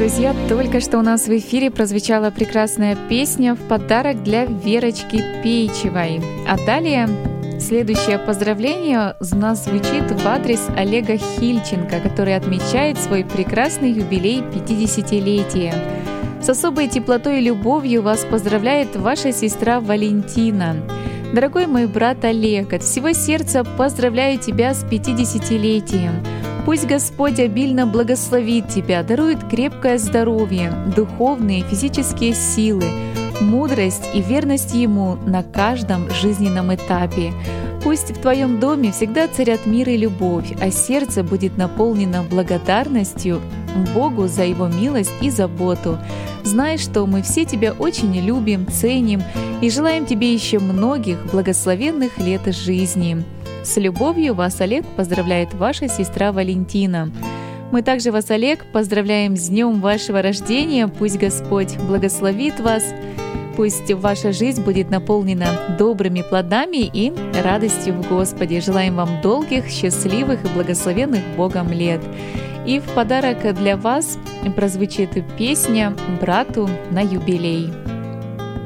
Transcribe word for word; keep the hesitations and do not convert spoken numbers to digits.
Друзья, только что у нас в эфире прозвучала прекрасная песня в подарок для Верочки Пейчевой. А далее следующее поздравление у нас звучит в адрес Олега Хильченко, который отмечает свой прекрасный юбилей пятидесятилетия. С особой теплотой и любовью вас поздравляет ваша сестра Валентина. Дорогой мой брат Олег, от всего сердца поздравляю тебя с пятидесятилетием. Пусть Господь обильно благословит тебя, дарует крепкое здоровье, духовные и физические силы, мудрость и верность Ему на каждом жизненном этапе. Пусть в твоем доме всегда царят мир и любовь, а сердце будет наполнено благодарностью Богу за Его милость и заботу. Знай, что мы все тебя очень любим, ценим и желаем тебе еще многих благословенных лет жизни. С любовью вас, Олег, поздравляет ваша сестра Валентина. Мы также вас, Олег, поздравляем с днем вашего рождения. Пусть Господь благословит вас. Пусть ваша жизнь будет наполнена добрыми плодами и радостью в Господе. Желаем вам долгих, счастливых и благословенных Богом лет. И в подарок для вас прозвучит песня «Брату на юбилей».